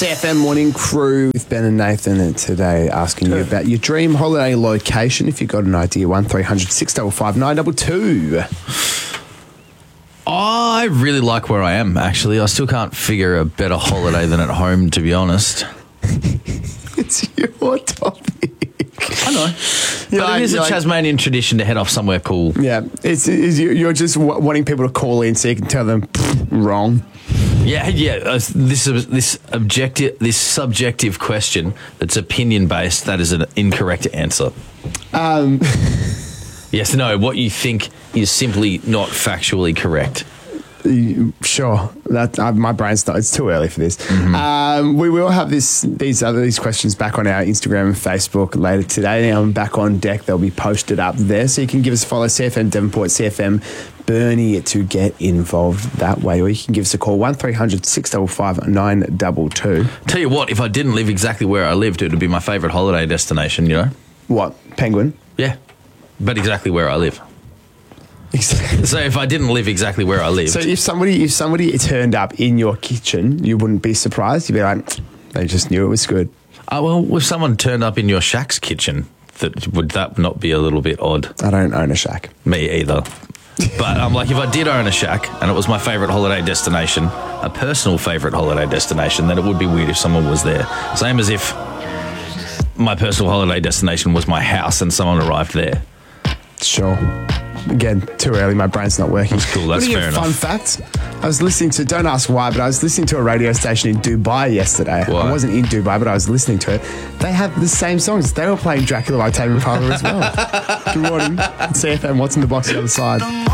CFM Morning Crew with Ben and Nathan, and today asking you about your dream holiday location. If you've got an idea, 1300 655 922. I really like where I am, actually. I still can't figure a better holiday than at home, to be honest. It's your topic. I know. But it is a Tasmanian tradition to head off somewhere cool. Yeah, you're just wanting people to call in so you can tell them wrong. Yeah. This subjective question that's opinion based, that is an incorrect answer. Yes, no, what you think is simply not factually correct. Sure, my brain's not. It's too early for this. Mm-hmm. We will have these questions back on our Instagram and Facebook later today. I'm back on deck. They'll be posted up there, so you can give us a follow. CFM Devonport, CFM Burnie to get involved that way, or you can give us a call 1300 655 922. Tell you what, if I didn't live exactly where I lived, it would be my favourite holiday destination. You know what? Penguin? Yeah, but exactly where I live. Exactly. So if I didn't live exactly where I lived. So if somebody turned up in your kitchen, you wouldn't be surprised? You'd be like, they just knew it was good. Well, if someone turned up in your shack's kitchen, would that not be a little bit odd? I don't own a shack. Me either. But I'm like, if I did own a shack and it was my favourite holiday destination, a personal favourite holiday destination, then it would be weird if someone was there. Same as if my personal holiday destination was my house and someone arrived there. Sure. Again, too early. My brain's not working. That's cool. That's fair enough. Fun fact. I was listening to, don't ask why, but I was listening to a radio station in Dubai yesterday. What? I wasn't in Dubai, but I was listening to it. They have the same songs. They were playing Dracula by Tame Impala as well. Good morning. CFM, what's in the box on the other side?